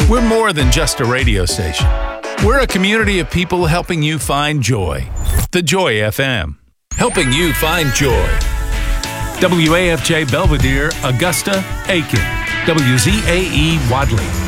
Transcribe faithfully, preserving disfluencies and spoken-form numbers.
We're more than just a radio station. We're a community of people helping you find joy. The Joy F M. Helping you find joy. W A F J Belvedere, Augusta, Aiken. W Z A E Wadley.